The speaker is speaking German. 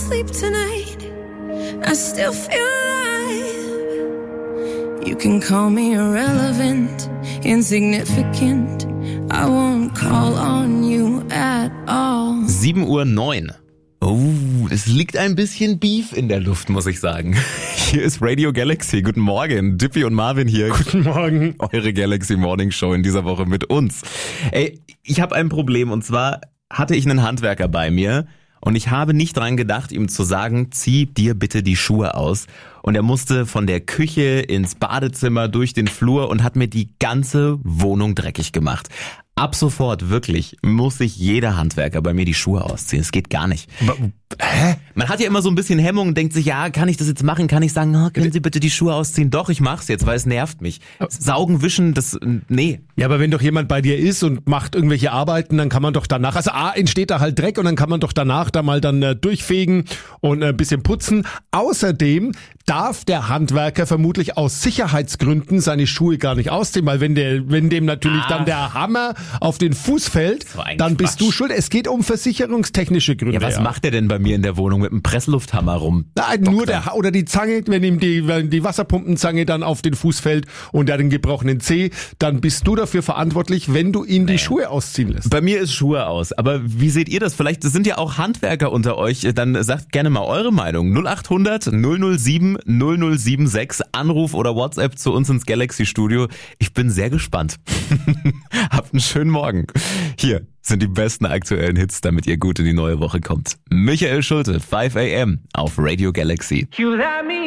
sleep tonight, I still feel alive. You can call me irrelevant, insignificant, I won't call on you at all. 7:09 Uhr. Oh, es liegt ein bisschen Beef in der Luft, muss ich sagen. Hier ist Radio Galaxy. Guten Morgen. Dippy und Marvin hier. Guten Morgen. Eure Galaxy Morning Show in dieser Woche mit uns. Ey, ich habe ein Problem und zwar hatte ich einen Handwerker bei mir und ich habe nicht dran gedacht, ihm zu sagen, zieh dir bitte die Schuhe aus. Und er musste von der Küche ins Badezimmer durch den Flur und hat mir die ganze Wohnung dreckig gemacht. Ab sofort, wirklich, muss sich jeder Handwerker bei mir die Schuhe ausziehen. Es geht gar nicht. Hä? Man hat ja immer so ein bisschen Hemmung und denkt sich, ja, kann ich das jetzt machen? Kann ich sagen, oh, können Sie bitte die Schuhe ausziehen? Doch, ich mach's jetzt, weil es nervt mich. Saugen, wischen, nee. Ja, aber wenn doch jemand bei dir ist und macht irgendwelche Arbeiten, dann kann man doch danach, also entsteht da halt Dreck und dann kann man doch danach da mal dann durchfegen und ein bisschen putzen. Außerdem darf der Handwerker vermutlich aus Sicherheitsgründen seine Schuhe gar nicht ausziehen, weil wenn dem natürlich dann der Hammer auf den Fuß fällt, dann bist du schuld. Es geht um versicherungstechnische Gründe. Ja, was macht der denn bei mir in der Wohnung mit einem Presslufthammer rum? Nein, nur oder die Zange, wenn ihm die Wasserpumpenzange dann auf den Fuß fällt und er hat einen gebrochenen Zeh, dann bist du dafür verantwortlich, wenn du ihm die Schuhe ausziehen lässt. Bei mir ist Schuhe aus, aber wie seht ihr das? Vielleicht sind ja auch Handwerker unter euch, dann sagt gerne mal eure Meinung. 0800 007 0076, Anruf oder WhatsApp zu uns ins Galaxy Studio. Ich bin sehr gespannt. Habt einen schönen Morgen. Hier sind die besten aktuellen Hits, damit ihr gut in die neue Woche kommt. Michael Schulte, 5 AM auf Radio Galaxy.